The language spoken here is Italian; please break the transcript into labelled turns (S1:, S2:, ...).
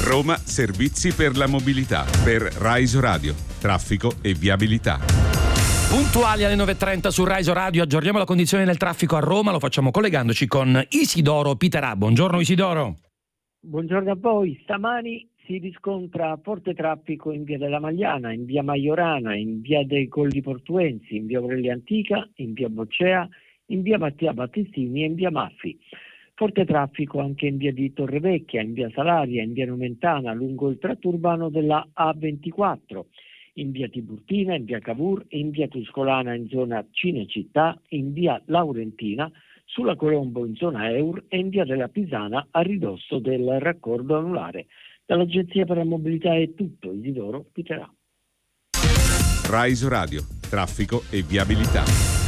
S1: Roma Servizi per la mobilità. Per Rai Radio. Traffico e viabilità.
S2: Puntuali alle 9.30 su Rai Radio, aggiorniamo la condizione del traffico a Roma, lo facciamo collegandoci con Isidoro Piterà. Buongiorno Isidoro.
S3: Buongiorno a voi. Stamani si riscontra forte traffico in via della Magliana, in via Maiorana, in via dei Colli Portuensi, in via Aurelia Antica, in via Boccea, in via Mattia Battistini e in via Maffi. Forte traffico anche in via di Torrevecchia, in via Salaria, in via Nomentana, lungo il tratto urbano della A24, in via Tiburtina, in via Cavour e in via Tuscolana in zona Cinecittà, in via Laurentina, sulla Colombo in zona Eur e in via della Pisana a ridosso del raccordo anulare. Dall'Agenzia per la Mobilità è tutto. Isidoro Piterà.
S1: Rai Radio. Traffico e viabilità.